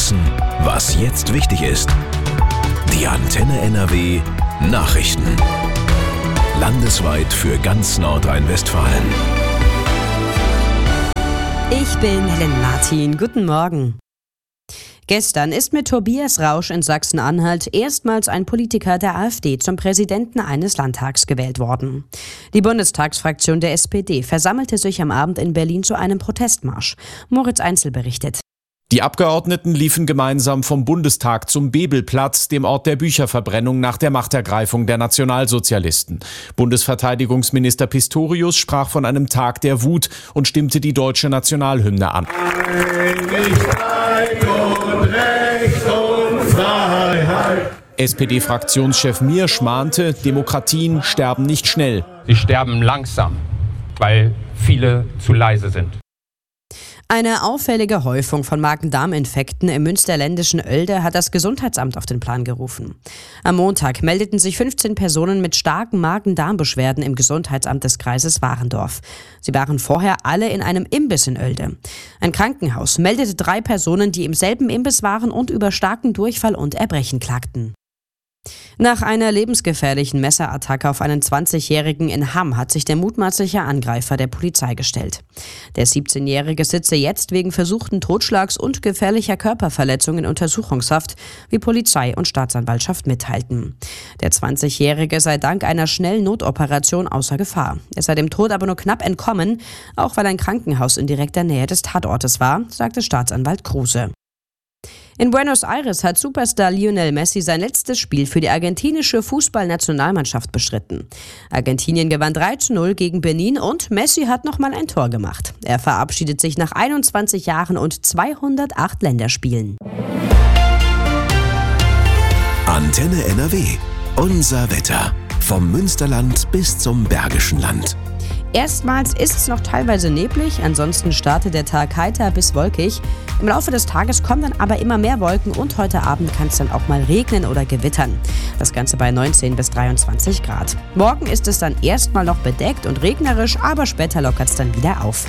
wissen, was jetzt wichtig ist. Die Antenne NRW Nachrichten. Landesweit für ganz Nordrhein-Westfalen. Ich bin Helen Martin. Guten Morgen. Gestern ist mit Tobias Rausch in Sachsen-Anhalt erstmals ein Politiker der AfD zum Präsidenten eines Landtags gewählt worden. Die Bundestagsfraktion der SPD versammelte sich am Abend in Berlin zu einem Protestmarsch. Moritz Einzel berichtet. Die Abgeordneten liefen gemeinsam vom Bundestag zum Bebelplatz, dem Ort der Bücherverbrennung nach der Machtergreifung der Nationalsozialisten. Bundesverteidigungsminister Pistorius sprach von einem Tag der Wut und stimmte die deutsche Nationalhymne an. SPD-Fraktionschef Miersch mahnte, Demokratien sterben nicht schnell. Sie sterben langsam, weil viele zu leise sind. Eine auffällige Häufung von Magen-Darm-Infekten im münsterländischen Oelde hat das Gesundheitsamt auf den Plan gerufen. Am Montag meldeten sich 15 Personen mit starken Magen-Darm-Beschwerden im Gesundheitsamt des Kreises Warendorf. Sie waren vorher alle in einem Imbiss in Oelde. Ein Krankenhaus meldete 3 Personen, die im selben Imbiss waren und über starken Durchfall und Erbrechen klagten. Nach einer lebensgefährlichen Messerattacke auf einen 20-Jährigen in Hamm hat sich der mutmaßliche Angreifer der Polizei gestellt. Der 17-Jährige sitze jetzt wegen versuchten Totschlags und gefährlicher Körperverletzung in Untersuchungshaft, wie Polizei und Staatsanwaltschaft mitteilten. Der 20-Jährige sei dank einer schnellen Notoperation außer Gefahr. Er sei dem Tod aber nur knapp entkommen, auch weil ein Krankenhaus in direkter Nähe des Tatortes war, sagte Staatsanwalt Kruse. In Buenos Aires hat Superstar Lionel Messi sein letztes Spiel für die argentinische Fußballnationalmannschaft bestritten. Argentinien gewann 3:0 gegen Benin und Messi hat nochmal ein Tor gemacht. Er verabschiedet sich nach 21 Jahren und 208 Länderspielen. Antenne NRW. Unser Wetter. Vom Münsterland bis zum Bergischen Land. Erstmals ist es noch teilweise neblig, ansonsten startet der Tag heiter bis wolkig. Im Laufe des Tages kommen dann aber immer mehr Wolken und heute Abend kann es dann auch mal regnen oder gewittern. Das Ganze bei 19 bis 23 Grad. Morgen ist es dann erstmal noch bedeckt und regnerisch, aber später lockert es dann wieder auf.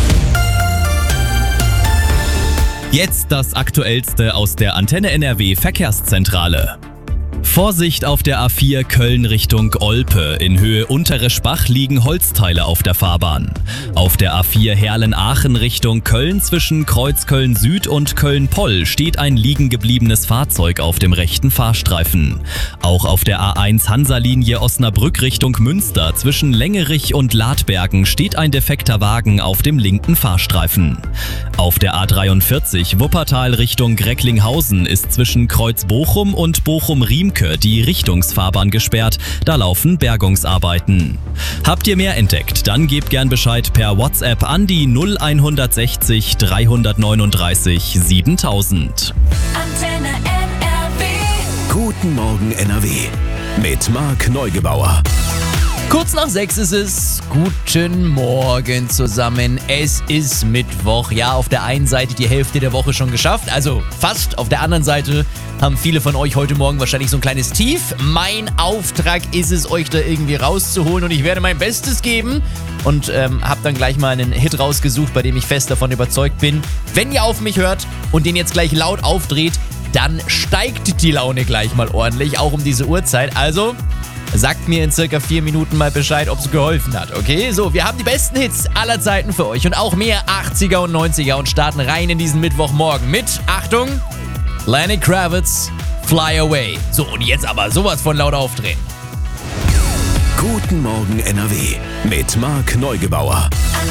Jetzt das Aktuellste aus der Antenne NRW Verkehrszentrale. Vorsicht auf der A4 Köln Richtung Olpe. In Höhe Untere Spach liegen Holzteile auf der Fahrbahn. Auf der A4 Herlen-Aachen Richtung Köln zwischen Kreuz Köln Süd und Köln-Poll steht ein liegen gebliebenes Fahrzeug auf dem rechten Fahrstreifen. Auch auf der A1 Hansa-Linie Osnabrück Richtung Münster zwischen Längerich und Ladbergen steht ein defekter Wagen auf dem linken Fahrstreifen. Auf der A43 Wuppertal Richtung Recklinghausen ist zwischen Kreuz Bochum und Bochum-Riemke die Richtungsfahrbahn gesperrt, da laufen Bergungsarbeiten. Habt ihr mehr entdeckt? Dann gebt gern Bescheid per WhatsApp an die 0160 339 7000. Antenne NRW. Guten Morgen NRW. Mit Marc Neugebauer. Kurz nach 6 ist es. Guten Morgen zusammen. Es ist Mittwoch. Ja, auf der einen Seite die Hälfte der Woche schon geschafft, also fast. Auf der anderen Seite haben viele von euch heute Morgen wahrscheinlich so ein kleines Tief. Mein Auftrag ist es, euch da irgendwie rauszuholen und ich werde mein Bestes geben. Und habe dann gleich mal einen Hit rausgesucht, bei dem ich fest davon überzeugt bin. Wenn ihr auf mich hört und den jetzt gleich laut aufdreht, dann steigt die Laune gleich mal ordentlich, auch um diese Uhrzeit. Also sagt mir in circa 4 Minuten mal Bescheid, ob es geholfen hat, okay? So, wir haben die besten Hits aller Zeiten für euch und auch mehr 80er und 90er und starten rein in diesen Mittwochmorgen mit, Achtung, Lenny Kravitz, Fly Away. So, und jetzt aber sowas von laut aufdrehen. Guten Morgen NRW mit Marc Neugebauer.